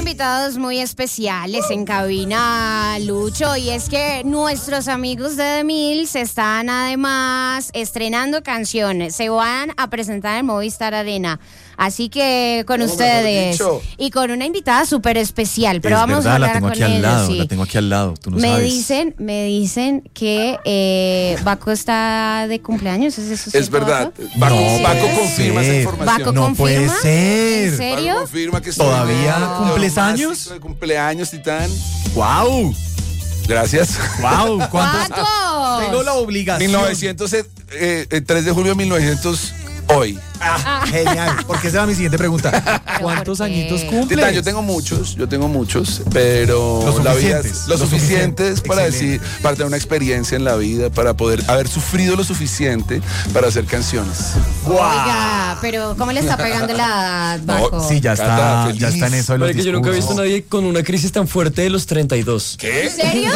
invitados muy especiales en cabina, Lucho, y es que nuestros amigos de The Mills están además estrenando canciones, se van a presentar en Movistar Arena, así que con ustedes y con una invitada súper especial, pero vamos a hablar con ellos. Sí. La tengo aquí al lado, tú no me sabes. Me dicen que Baco está de cumpleaños, ¿es eso? Es verdad, Baco confirma esa información. ¿Baco no confirma? puede ser. ¿En serio? Baco confirma que ¿Todavía cumples años? De cumpleaños, Titán. ¡Wow! Gracias. ¡Wow! ¿Cuántos? Tengo la obligación. 3 de julio de 1900, hoy. Genial, porque esa era mi siguiente pregunta. ¿Cuántos añitos cumples? Titán, yo tengo muchos, pero Lo lo suficientes para Excelente. para tener una experiencia en la vida, para poder haber sufrido lo suficiente para hacer canciones. Oiga, pero ¿cómo le está pegando la edad, Baco? Sí, ya está en eso de los Que yo nunca he visto a nadie con una crisis tan fuerte de los 32. ¿Qué? ¿En serio?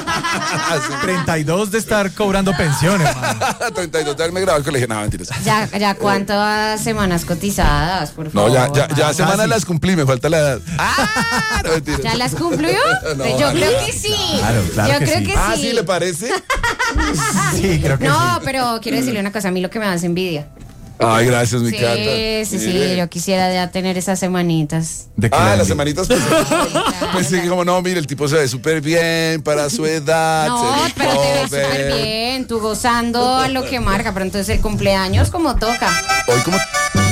32 de estar cobrando pensiones, man. 32 de haberme grabado al colegio. No, mentiras. Ya ¿cuántas semanas cotizadas, por favor? No, ya semanas las cumplí, me falta la edad. No, mentiras. ¿Ya las cumplió? No, Yo creo que sí. Claro Yo que creo sí. que sí. ¿Sí le parece? Sí, creo que sí. No, pero quiero decirle una cosa, a mí lo que me da es envidia. Ay, gracias, mi Cata. Sí, yo quisiera ya tener esas semanitas. ¿De qué Las semanitas pues sí, como no, mire, el tipo se ve súper bien para su edad. No, se ve pero te ves joven. súper bien, tú gozando a lo que marca, pero entonces el cumpleaños como toca. Hoy como...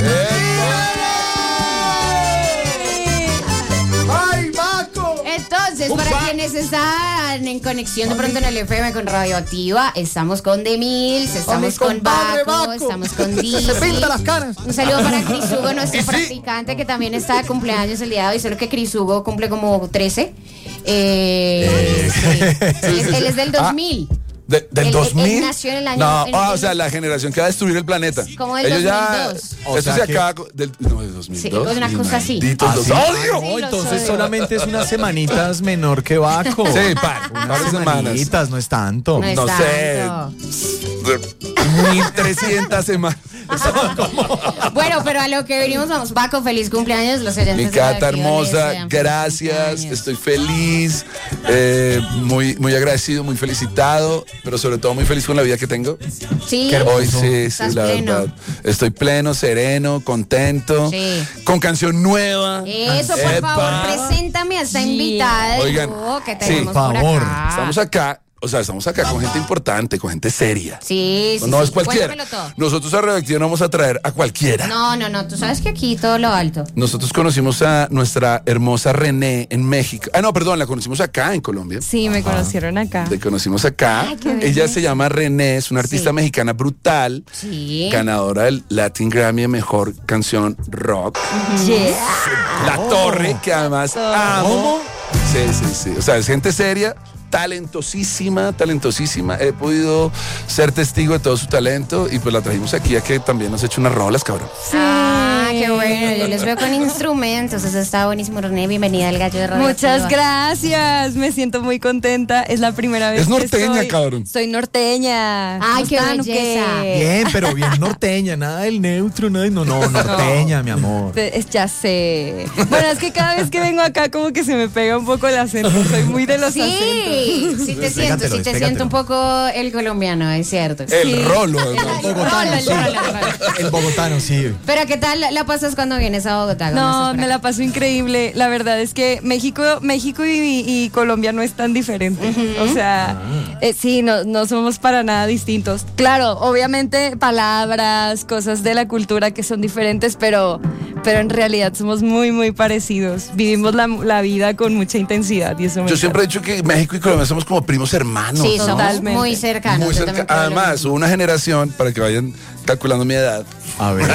¡Ay, Baco! Entonces, para quienes están en conexión de pronto en el FM con Radioactiva, estamos con The Mills, estamos con Baco, estamos con Dizzy. Se pinta las caras. Un saludo para Cris Hugo, nuestro practicante, que también está de cumpleaños el día de hoy, solo que Cris Hugo cumple como 13. Sí. Él es del 2000. ¿Del 2000? Él nació en el año... No, en o sea, la generación que va a destruir el planeta. Como del Ellos 2002. O Eso sea se que- acaba... No, de 2002. Sí, pues una cosa así. Malditos los ¿Sí? odio. Sí, No, los entonces odio. solamente es unas semanitas menor que Baco. Sí, par de semanas. semanitas, no es tanto. No es No sé. tanto. 1300 semanas. Bueno, pero a lo que venimos, vamos. Baco, feliz cumpleaños. Los oyentes Mi de Cata Radioactiva les hermosa, desean feliz gracias, cumpleaños. estoy feliz, muy agradecido, muy felicitado, pero sobre todo muy feliz con la vida que tengo. Sí. Hoy sí, Estás la pleno. verdad. Estoy pleno, sereno, contento, Sí. con canción nueva. Eso, por Epa. favor, preséntame a esta invitada de Oigan, lujo que sí, tenemos por favor. por acá. Estamos acá con gente importante, con gente seria. Sí, sí, No sí. es cualquiera. Cuéntamelo todo. Nosotros a Radioactiva no vamos a traer a cualquiera. No, tú sabes que aquí todo lo alto. Nosotros conocimos a nuestra hermosa René en México. No, perdón, la conocimos acá en Colombia. Sí, me conocieron acá. La conocimos acá. Ay, qué Ella belleza. se llama René, es una artista Sí. mexicana brutal, Sí. ganadora del Latin Grammy de Mejor Canción Rock. La Torre, que además amo. Sí. O sea, es gente seria, talentosísima. He podido ser testigo de todo su talento y pues la trajimos aquí a que también nos eche unas rolas, cabrón. Ah, qué bueno. Yo les veo con instrumentos. Eso está buenísimo, René. Bienvenida al Gallo de Radio. Muchas gracias, me siento muy contenta. Es la primera vez Es que norteña, estoy. cabrón. Soy norteña. Ay, ¿Cómo qué están, o belleza. Bien, pero bien norteña, nada del neutro, nada. No, norteña, mi amor. Ya sé. Bueno, es que cada vez que vengo acá como que se me pega un poco el acento. Soy muy de los acentos. Sí te siento, Despégatelo. un poco el colombiano, es cierto. El rolo, hermano. Bogotano, sí. El bogotano, sí. Pero ¿qué tal la pasas cuando vienes a Bogotá? No, me la paso increíble. La verdad es que México y Colombia no es tan diferente. O sea, sí, no somos para nada distintos. Claro, obviamente palabras, cosas de la cultura que son diferentes, pero en realidad somos muy, muy parecidos. Vivimos la vida con mucha intensidad y eso me Yo siempre he encanta. dicho que México y Colombia somos como primos hermanos. Sí, ¿no? somos Totalmente. muy cercanos. Muy yo cerca. también creo lo Además, mismo. hubo una generación, para que vayan calculando mi edad, A ver.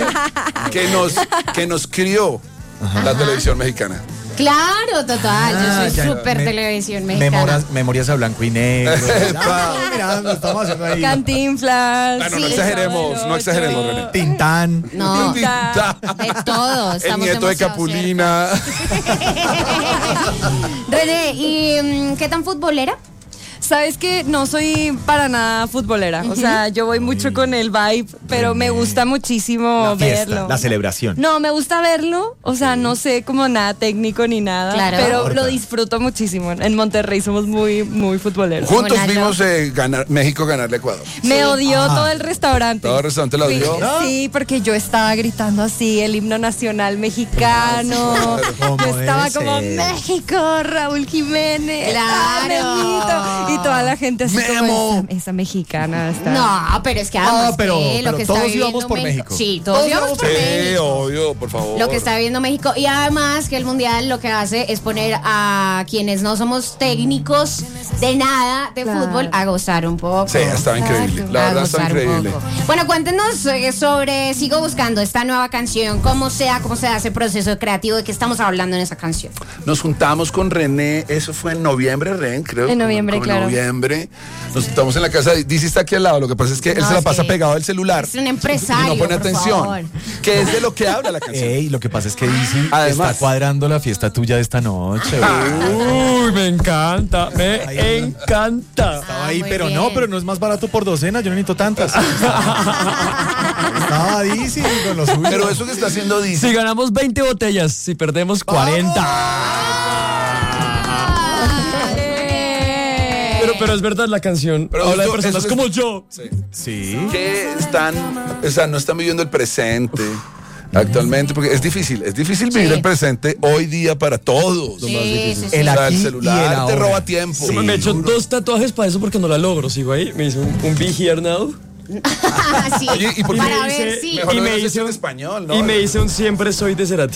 que nos crió la televisión mexicana. Claro, total. Ah, yo soy ya, súper me- televisión mexicana. Memorias a blanco y negro. Mira, lo estamos haciendo ahí. Cantinflas. Bueno, no Sí, exageremos, Chavo no del exageremos, Ocho. René. Tintán. No, Tinta. de todo. El Estamos nieto de demasiado Capulina. cerca. René, ¿y qué tan futbolera? Sabes que no soy para nada futbolera, o sea, yo voy mucho con el vibe, pero me gusta muchísimo La fiesta, verlo. la celebración. No, me gusta verlo, o sea, no sé como nada técnico ni nada, Claro. pero lo disfruto muchísimo. En Monterrey somos muy, muy futboleros. Juntos Hola, vimos México ganarle a Ecuador. Me odió todo el restaurante. Todo el restaurante lo odió. Sí, porque yo estaba gritando así el himno nacional mexicano. Como Yo estaba debe como ser. México, Raúl Jiménez. Claro. Memito. Y toda la gente así Memo. como esa mexicana está. No, pero es que además pero lo que está todos viviendo íbamos por México. Sí, todos íbamos por Sí, México. obvio, por favor. Lo que está viviendo México. Y además que el Mundial lo que hace es poner a quienes no somos técnicos de nada de Claro. fútbol a gozar un poco. Sí, estaba increíble. La A verdad está gozar un increíble. poco. Bueno, cuéntenos sobre Sigo Buscando, esta nueva canción. ¿Cómo se da ese proceso creativo? ¿De qué estamos hablando en esa canción? Nos juntamos con René, eso fue en noviembre, Ren, creo. En noviembre, como claro. En noviembre. Nos juntamos en la casa. Dizzy está aquí al lado. Lo que pasa es que él No, se la es pasa que pegado al celular. es un empresario, Y no pone por atención. favor. Que es de lo que habla la canción. Ey, lo que pasa es que Dizzy Además- está cuadrando la fiesta tuya de esta noche. Uy, me encanta, me encanta. Estaba ahí, muy pero bien. no es más barato por docena, yo no necesito tantas. Estaba Dizzy con lo suyo. Pero eso que está haciendo Dizzy. Si ganamos 20 botellas, si perdemos 40. Pero es verdad, la canción Pero habla de eso- personas eso es- como yo. Sí. Que están, o sea, no están viviendo el presente actualmente, porque es difícil vivir el presente hoy día para todos. Sí, sí, sí. El O sea, aquí el y celular el te ahora. roba tiempo. Sí. Me he hecho 2 tatuajes para eso porque no la logro. Sigo ahí, me hice un Be Here Now. Sí, Oye, ¿y por qué para me ver hice- si. Mejor Y lo me hubieras hice hecho en un- español, ¿no? Y me hice un Siempre Soy de Cerati.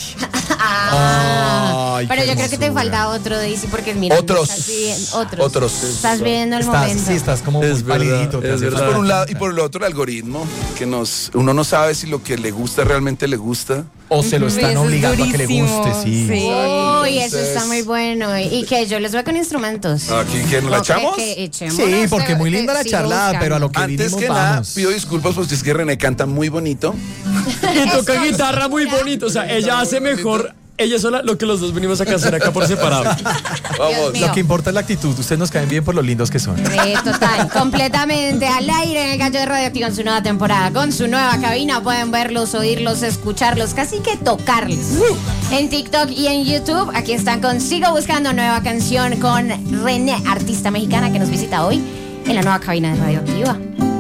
Ay, Pero qué yo creo que te hermosura. falta otro, Daisy, porque mira, Otros. otros. Estás viviendo el Estás, momento. sí, estás como Es muy verdad, palidito. te es hace verdad. falta. Por un lado y por el otro el algoritmo que uno no sabe si lo que le gusta realmente le gusta. O se lo están Eso es obligando a que le durísimo, guste, sí. sí. Uy, eso Entonces- está muy bueno. Y que yo les voy con instrumentos. Aquí que nos la echamos. Sí, porque muy linda la charlada, pero a lo que Antes vinimos que nada, vamos. pido disculpas porque es que René canta muy bonito. Y toca guitarra muy bonito. O sea, ella hace mejor ella sola lo que los dos venimos a hacer acá por separado. Vamos. mío. Lo que importa es la actitud. Ustedes nos caen bien por lo lindos que son. Total, completamente al aire en el Gallo de Radioactivo en su nueva temporada, con su nueva cabina. Pueden verlos, oírlos, escucharlos, casi que tocarlos. En TikTok y en YouTube, aquí están con Sigo Buscando, nueva canción con René, artista mexicana que nos visita hoy en la nueva cabina de Radioactiva.